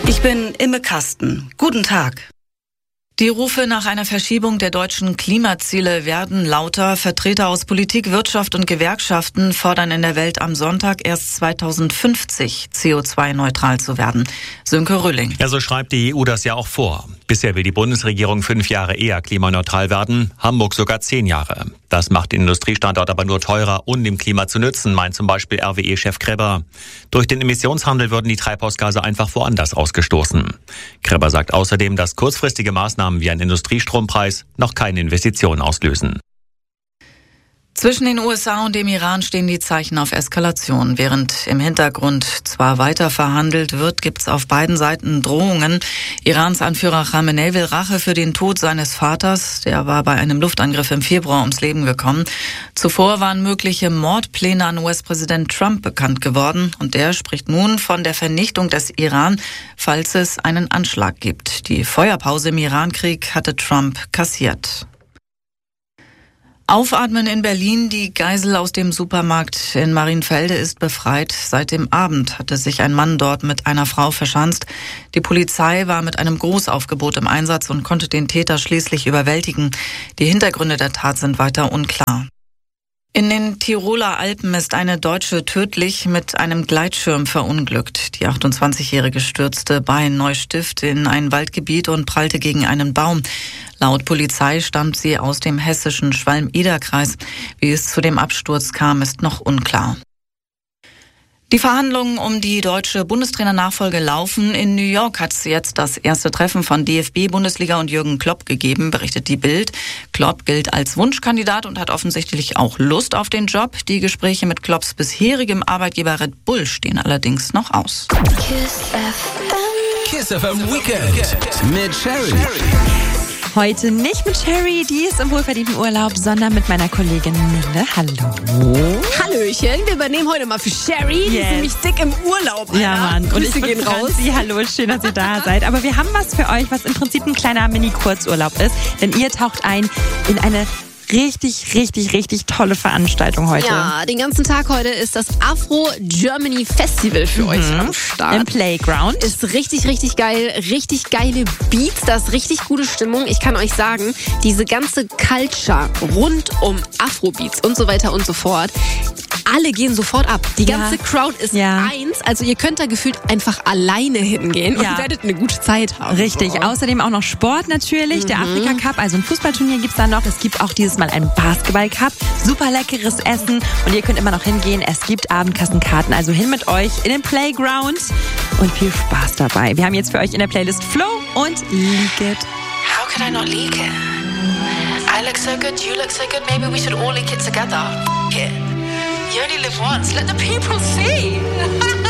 Ich bin Imme Kasten. Guten Tag. Die Rufe nach einer Verschiebung der deutschen Klimaziele werden lauter. Vertreter aus Politik, Wirtschaft und Gewerkschaften fordern in der Welt am Sonntag erst 2050 CO2-neutral zu werden. Sönke Rülling. Ja, so schreibt die EU das ja auch vor. Bisher will die Bundesregierung 5 Jahre eher klimaneutral werden, Hamburg sogar 10 Jahre. Das macht den Industriestandort aber nur teurer und dem Klima zu nützen, meint zum Beispiel RWE-Chef Kreber. Durch den Emissionshandel würden die Treibhausgase einfach woanders ausgestoßen. Kreber sagt außerdem, dass kurzfristige Maßnahmen wie ein Industriestrompreis noch keine Investitionen auslösen. Zwischen den USA und dem Iran stehen die Zeichen auf Eskalation. Während im Hintergrund zwar weiter verhandelt wird, gibt es auf beiden Seiten Drohungen. Irans Anführer Khamenei will Rache für den Tod seines Vaters. Der war bei einem Luftangriff im Februar ums Leben gekommen. Zuvor waren mögliche Mordpläne an US-Präsident Trump bekannt geworden. Und der spricht nun von der Vernichtung des Iran, falls es einen Anschlag gibt. Die Feuerpause im Irankrieg hatte Trump kassiert. Aufatmen in Berlin. Die Geisel aus dem Supermarkt in Marienfelde ist befreit. Seit dem Abend hatte sich ein Mann dort mit einer Frau verschanzt. Die Polizei war mit einem Großaufgebot im Einsatz und konnte den Täter schließlich überwältigen. Die Hintergründe der Tat sind weiter unklar. In den Tiroler Alpen ist eine Deutsche tödlich mit einem Gleitschirm verunglückt. Die 28-Jährige stürzte bei Neustift in ein Waldgebiet und prallte gegen einen Baum. Laut Polizei stammt sie aus dem hessischen Schwalm-Eder-Kreis. Wie es zu dem Absturz kam, ist noch unklar. Die Verhandlungen um die deutsche Bundestrainernachfolge laufen. In New York hat es jetzt das erste Treffen von DFB-Bundesliga und Jürgen Klopp gegeben, berichtet die Bild. Klopp gilt als Wunschkandidat und hat offensichtlich auch Lust auf den Job. Die Gespräche mit Klopps bisherigem Arbeitgeber Red Bull stehen allerdings noch aus. Kiss FM Weekend mit Sherry. Heute nicht mit Sherry, die ist im wohlverdienten Urlaub, sondern mit meiner Kollegin Nille. Hallo. Hallöchen, wir übernehmen heute mal für Sherry. Die ist nämlich dick im Urlaub, Alter. Ja, Mann. Und Grüße gehen raus. Hallo, schön, dass ihr da seid. Aber wir haben was für euch, was im Prinzip ein kleiner Mini-Kurzurlaub ist. Denn ihr taucht ein in eine richtig tolle Veranstaltung heute. Ja, den ganzen Tag heute ist das Afro Germany Festival für euch am Start. Im Playground. Ist richtig geil, richtig geile Beats, da ist richtig gute Stimmung. Ich kann euch sagen, diese ganze Culture rund um Afrobeats und so weiter und so fort, alle gehen sofort ab. Die ganze Crowd ist eins. Also ihr könnt da gefühlt einfach alleine hingehen und werdet eine gute Zeit haben. Richtig. So. Außerdem auch noch Sport natürlich. Der Afrika Cup, also ein Fußballturnier gibt's da noch. Es gibt auch dieses Mal einen Basketball Cup. Super leckeres Essen. Und ihr könnt immer noch hingehen. Es gibt Abendkassenkarten. Also hin mit euch in den Playground. Und viel Spaß dabei. Wir haben jetzt für euch in der Playlist Flow und Leak It. How could I not leak it? I look so good, you look so good. Maybe we should all leak it together. Yeah. You only live once. Let the people see.